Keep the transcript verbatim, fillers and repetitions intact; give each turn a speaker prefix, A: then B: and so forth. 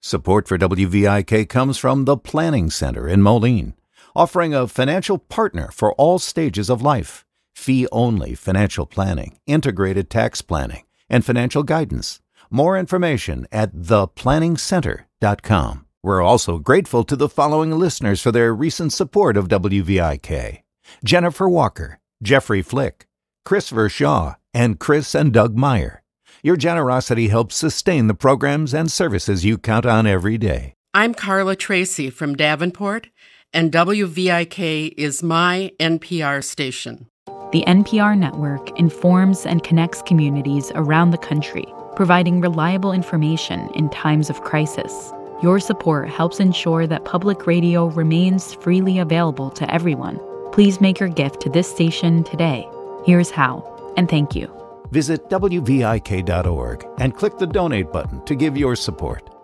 A: Support for W V I K comes from the Planning Center in Moline, offering a financial partner for all stages of life, fee-only financial planning, integrated tax planning, and financial guidance. More information at the planning center dot com. We're also grateful to the following listeners for their recent support of W V I K: Jennifer Walker, Jeffrey Flick, Christopher Shaw, and Chris and Doug Meyer. Your generosity helps sustain the programs and services you count on every day.
B: I'm Carla Tracy from Davenport, and W V I K is my N P R station.
C: The N P R network informs and connects communities around the country, providing reliable information in times of crisis. Your support helps ensure that public radio remains freely available to everyone. Please make your gift to this station today. Here's how, and thank you.
A: Visit W V I K dot org and click the donate button to give your support.